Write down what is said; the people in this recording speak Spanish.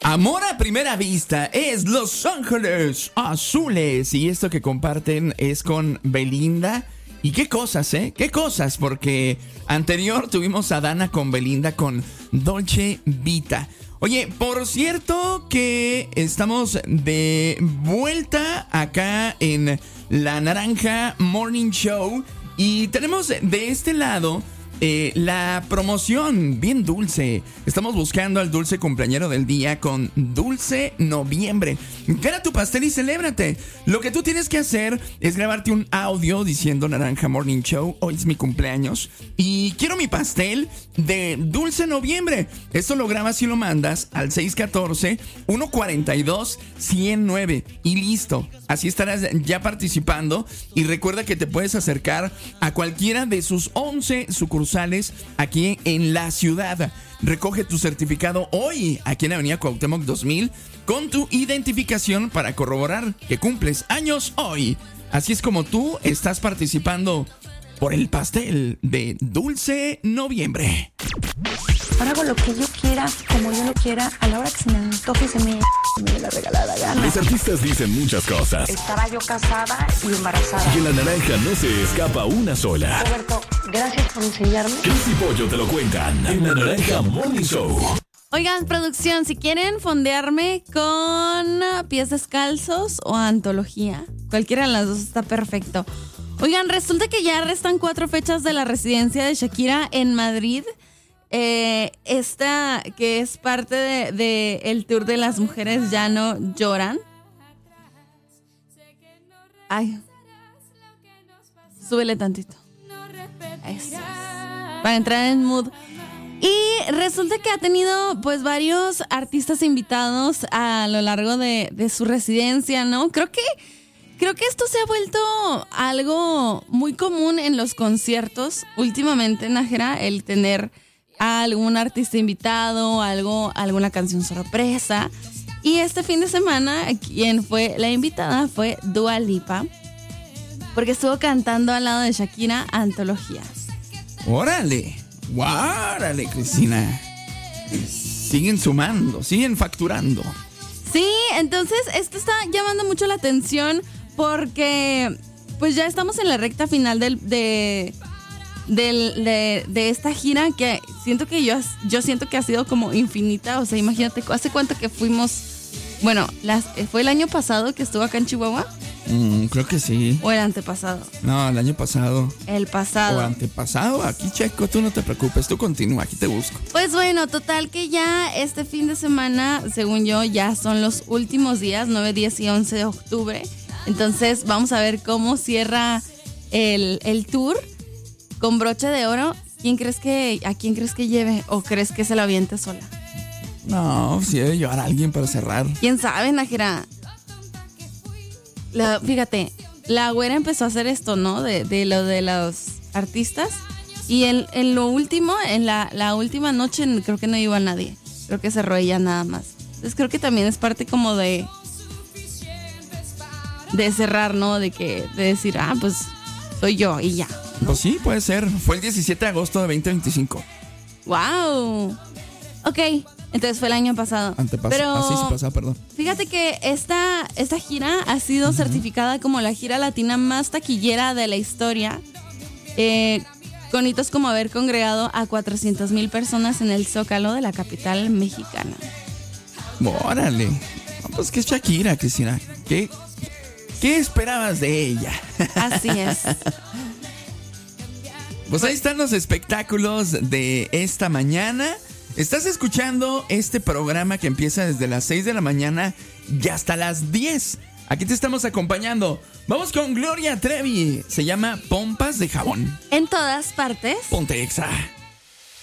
Amor a primera vista es Los Ángeles Azules. Y esto que comparten es con Belinda. Y qué cosas, qué cosas, porque anterior tuvimos a Dana con Belinda con Dolce Vita. Oye, por cierto que estamos de vuelta acá en La Naranja Morning Show. Y tenemos de este lado la promoción bien dulce. Estamos buscando al dulce cumpleañero del día con Dulce Noviembre. Gana tu pastel y celébrate. Lo que tú tienes que hacer es grabarte un audio diciendo Naranja Morning Show, hoy es mi cumpleaños y quiero mi pastel de Dulce Noviembre. Esto lo grabas y lo mandas al 614-142-109 y listo. Así estarás ya participando. Y recuerda que te puedes acercar a cualquiera de sus 11 sucursales aquí en la ciudad. Recoge tu certificado hoy aquí en Avenida Cuauhtémoc 2000 con tu identificación para corroborar que cumples años hoy. Así es como tú estás participando por el pastel de Dulce Noviembre. Ahora hago lo que yo quiera, como yo lo quiera, a la hora que se me antoje, se me dé la regalada gana. Los artistas dicen muchas cosas. Estaba yo casada y embarazada. Y en La Naranja no se escapa una sola. Roberto, gracias por enseñarme. Cris y Pollo te lo cuentan en La Naranja Morning Show. Oigan, producción, si quieren fondearme con pies descalzos o antología, cualquiera de las dos está perfecto. Oigan, resulta que ya restan 4 fechas de la residencia de Shakira en Madrid. Esta que es parte de el tour de Las Mujeres Ya No Lloran. Ay, súbele tantito. Eso. Para entrar en mood. Y resulta que ha tenido pues varios artistas invitados a lo largo de su residencia, ¿no? Creo que esto se ha vuelto algo muy común en los conciertos últimamente, Nájera, el tener a algún artista invitado, alguna canción sorpresa. Y este fin de semana, quien fue la invitada fue Dua Lipa, porque estuvo cantando al lado de Shakira Antología. ¡Órale! ¡Órale, Cristina! Siguen sumando, siguen facturando. Sí, entonces esto está llamando mucho la atención porque pues ya estamos en la recta final de esta gira, que siento que yo siento que ha sido como infinita. O sea, imagínate, ¿hace cuánto que fuimos? Bueno, ¿fue el año pasado que estuvo acá en Chihuahua? Creo que sí. ¿O el antepasado? No, el año pasado. El pasado. O antepasado, aquí checo, tú no te preocupes, tú continúa, aquí te busco. Pues bueno, total que ya este fin de semana, según yo, ya son los últimos días, 9, 10 y 11 de octubre. Entonces vamos a ver cómo cierra el tour con broche de oro. ¿A quién crees que lleve? ¿O crees que se la aviente sola? No, sí debe llevar a alguien para cerrar. ¿Quién sabe, Nájera? Fíjate, la güera empezó a hacer esto, ¿no? De lo de los artistas. Y en lo último, en la última noche, creo que no iba nadie. Creo que cerró ella nada más. Entonces creo que también es parte como de cerrar, ¿no? De decir, pues soy yo y ya, ¿no? Pues sí, puede ser. Fue el 17 de agosto de 2025. ¡Wow! Ok, entonces fue el año pasado. Pasado, perdón. Fíjate que esta gira ha sido certificada como la gira latina más taquillera de la historia. Con hitos como haber congregado a 400,000 personas en el Zócalo de la capital mexicana. ¡Órale! Pues que es Shakira, Cristina. ¿Qué esperabas de ella? Así es. Pues ahí están los espectáculos de esta mañana. Estás escuchando este programa que empieza desde las 6 de la mañana y hasta las 10. Aquí te estamos acompañando. Vamos con Gloria Trevi. Se llama Pompas de Jabón. En todas partes. Ponte Exa.